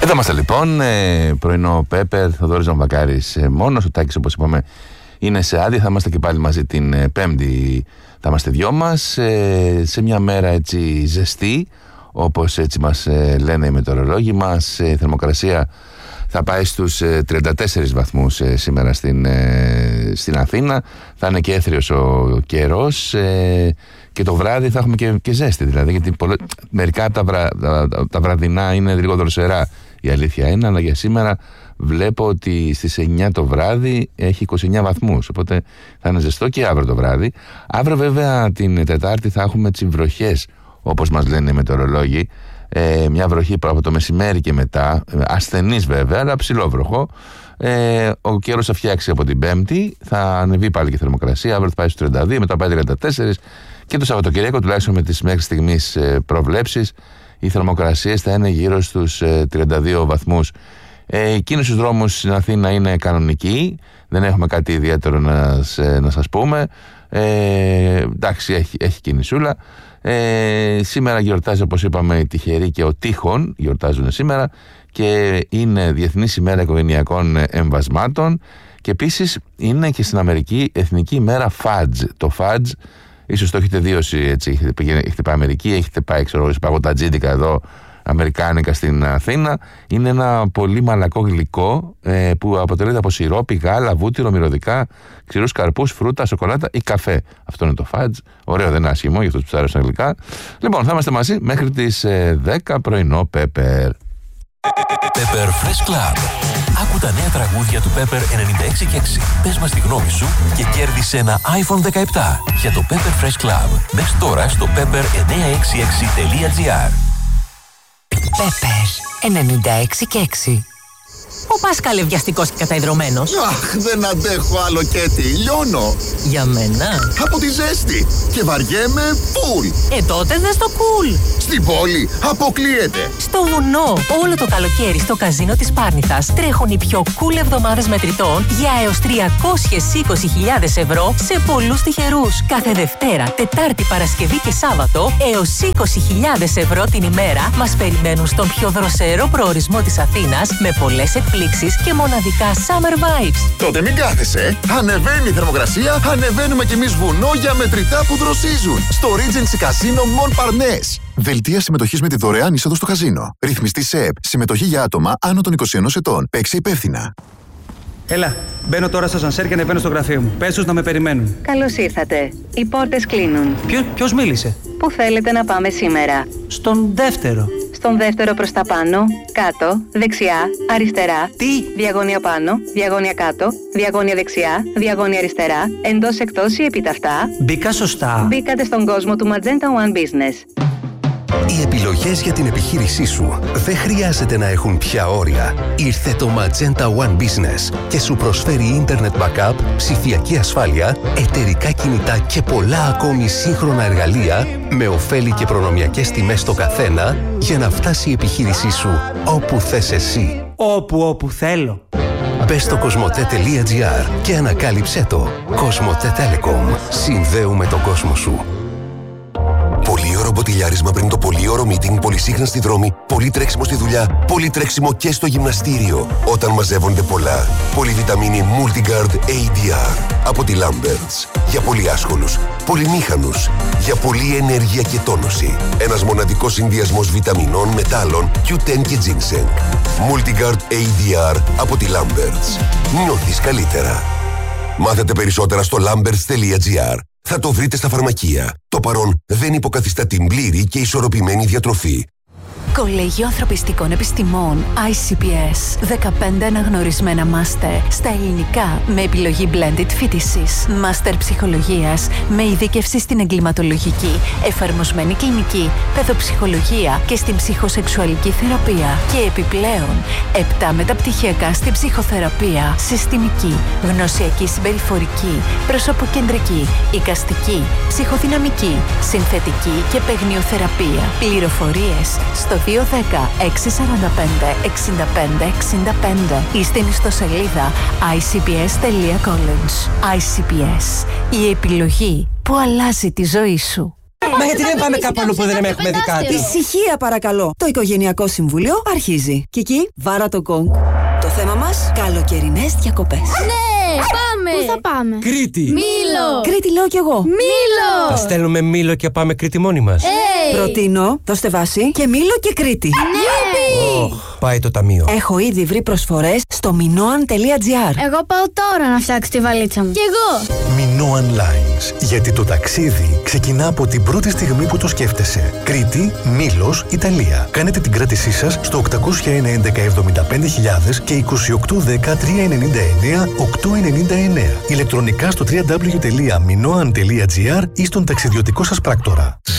Εδώ είμαστε λοιπόν, πρωινό Πέπερ, Θοδωρής Βαμβακάρης μόνος, ο Τάκης όπως είπαμε είναι σε άδεια, θα είμαστε και πάλι μαζί την Πέμπτη, θα είμαστε δυο μας, σε μια μέρα έτσι ζεστή, όπως έτσι μας λένε οι μετεωρολόγοι μας. Η θερμοκρασία θα πάει στους 34 βαθμούς σήμερα στην Αθήνα, θα είναι και έθριος ο καιρός και το βράδυ θα έχουμε και ζέστη, δηλαδή, γιατί μερικά από τα βραδινά είναι λίγο δροσερά, η αλήθεια είναι, αλλά για σήμερα βλέπω ότι στις 9 το βράδυ έχει 29 βαθμούς, οπότε θα είναι ζεστό και αύριο το βράδυ. Αύριο βέβαια την Τετάρτη θα έχουμε έτσι βροχές, όπως μας λένε οι μετεωρολόγοι, μια βροχή από το μεσημέρι και μετά, ασθενής βέβαια, αλλά ψηλόβροχο. Ο καιρός θα φτιάξει από την Πέμπτη, θα ανεβεί πάλι και η θερμοκρασία, αύριο θα πάει στους 32, μετά πάει 34 και το Σαββατοκυριακό, τουλάχιστον με τις μέχρι στιγμής προβλέψεις, οι θερμοκρασίες θα είναι γύρω στους 32 βαθμούς. Η κίνηση στους δρόμους στην Αθήνα είναι κανονική, δεν έχουμε κάτι ιδιαίτερο να σας πούμε. Εντάξει, έχει κινησούλα. Σήμερα γιορτάζει, όπως είπαμε, η Τυχερή και ο Τείχων γιορτάζουν σήμερα και είναι Διεθνής ημέρα οικογενειακών εμβασμάτων και επίσης είναι και στην Αμερική Εθνική ημέρα Fudge. Το Fudge ίσως το έχετε δει, έτσι, έχετε πάει Αμερική, έχετε πάει παγωτατζίδικα εδώ αμερικάνικα στην Αθήνα. Είναι ένα πολύ μαλακό γλυκό που αποτελείται από σιρόπι, γάλα, βούτυρο, μυρωδικά, ξηρούς καρπούς, φρούτα, σοκολάτα ή καφέ. Αυτό είναι το Fudge. Ωραίο, δεν είναι άσχημο για αυτούς που τους αρέσουν γλυκά. Λοιπόν, θα είμαστε μαζί μέχρι τις 10 πρωινό Pepper. Pepper Fresh Club. Άκου τα νέα τραγούδια του Pepper 96,6. Πες μας τη γνώμη σου και κέρδισε ένα iPhone 17 για το Pepper Fresh Club. Μπες τώρα στο pepper966.gr. Pepper 96,6. Ο Πάσκαλε βιαστικός και καταϊδρωμένος. Αχ, δεν αντέχω άλλο Κέτι, λιώνω. Για μένα. Από τη ζέστη. Και βαριέμαι φουλ. Τότε δες το κουλ. Στην πόλη αποκλείεται. Στο βουνό, όλο το καλοκαίρι στο καζίνο της Πάρνηθας τρέχουν οι πιο cool εβδομάδες μετρητών για έως 320.000 ευρώ σε πολλούς τυχερούς. Κάθε Δευτέρα, Τετάρτη, Παρασκευή και Σάββατο έως 20.000 ευρώ την ημέρα μας περιμένουν στον πιο δροσερό προορισμό της Αθήνας με πολλές εκπλήξεις και μοναδικά summer vibes. Τότε μην κάθεσαι. Ανεβαίνει η θερμοκρασία, ανεβαίνουμε κι εμείς βουνό για μετρητά που δροσίζουν. Στο Regency Casino Mon Parnasse. Δελτία συμμετοχής με τη δωρεάν είσοδο στο καζίνο. Ρυθμιστή ΣΕΕΠ. Συμμετοχή για άτομα άνω των 21 ετών. Παίξε υπεύθυνα. Έλα, μπαίνω τώρα στο σανσέρ και ανεβαίνω στο γραφείο μου. Πες τους να με περιμένουν. Καλώς ήρθατε. Οι πόρτες κλείνουν. Ποιος μίλησε? Πού θέλετε να πάμε σήμερα? Στον δεύτερο. Στον δεύτερο προς τα πάνω, κάτω, δεξιά, αριστερά. Τι? Διαγώνια πάνω, διαγώνια κάτω, διαγώνια δεξιά, διαγώνια αριστερά, εντός εκτός ή επίταυτα. Μπήκα σωστά. Μπήκατε στον κόσμο του Magenta One Business. Οι επιλογές για την επιχείρησή σου δεν χρειάζεται να έχουν πια όρια. Ήρθε το Magenta One Business και σου προσφέρει Internet Backup, ψηφιακή ασφάλεια, εταιρικά κινητά και πολλά ακόμη σύγχρονα εργαλεία με ωφέλη και προνομιακές τιμές στο καθένα για να φτάσει η επιχείρησή σου όπου θες εσύ. Όπου θέλω. Μπες στο cosmote.gr και ανακάλυψέ το. Cosmote Telecom. Συνδέουμε τον κόσμο σου. Πολύωρο μποτιλιάρισμα πριν το πολύωρο meeting, πολυσύχνα στη δρόμη, πολύ τρέξιμο στη δουλειά, πολύ τρέξιμο και στο γυμναστήριο. Όταν μαζεύονται πολλά. Πολυβιταμίνη Multigard ADR από τη Lamberts. Για πολύ άσχολους, πολυμήχανους, για πολλή ενέργεια και τόνωση. Ένας μοναδικός συνδυασμός βιταμινών, μετάλλων, Q10 και ginseng. Multigard ADR από τη Lamberts. Νιώθεις καλύτερα. Μάθετε περισσότερα στο lamberts.gr. Θα το βρείτε στα φαρμακεία. Το παρόν δεν υποκαθιστά την πλήρη και ισορροπημένη διατροφή. Κολέγιο Ανθρωπιστικών Επιστημών ICPS. 15 αναγνωρισμένα μάστερ στα ελληνικά με επιλογή blended φοιτησης. Μάστερ ψυχολογίας με ειδίκευση στην εγκληματολογική, εφαρμοσμένη κλινική, παιδοψυχολογία και στην ψυχοσεξουαλική θεραπεία. Και επιπλέον 7 μεταπτυχιακά στην ψυχοθεραπεία, συστημική, γνωσιακή συμπεριφορική, προσωποκεντρική, εικαστική, ψυχοδυναμική, συνθετική και παιγνιοθεραπεία. Πληροφορίες στο 210-645-65-65 ή στην ιστοσελίδα icps.college. ICPS. Η επιλογή που αλλάζει τη ζωή σου. Μα γιατί δεν πάμε κάπου αλλού που δεν έχουμε δει κάτι? Ησυχία παρακαλώ. Το Οικογενειακό Συμβούλιο αρχίζει. Κική, βάρα το γκονγκ. Το θέμα μας, καλοκαιρινές διακοπές. Ναι, πάμε! Πού θα πάμε? Κρήτη! Μήλο! Κρήτη λέω κι εγώ. Μήλο! Θα στέλνουμε Μήλο και πάμε Κρήτη μόνοι μας. Προτείνω, δώστε βάση και Μήλο και Κρήτη. Ναι! Πάει το ταμείο. Έχω ήδη βρει προσφορές στο minoan.gr. Εγώ πάω τώρα να φτιάξω τη βαλίτσα μου. Κι εγώ! Minoan Lines. Γιατί το ταξίδι ξεκινά από την πρώτη στιγμή που το σκέφτεσαι. Κρήτη, Μήλος, Ιταλία. Κάνετε την κράτησή σας στο 801 11 75.000 και 2810 399 899. Ηλεκτρονικά στο www.minoan.gr ή στον ταξιδιωτικό σας πράκτορα.